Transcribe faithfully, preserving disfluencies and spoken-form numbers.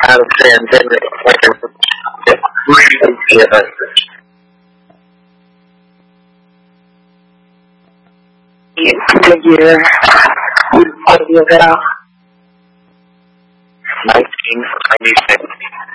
out of pandemic where it really hit us. The year we about nineteen ninety-six.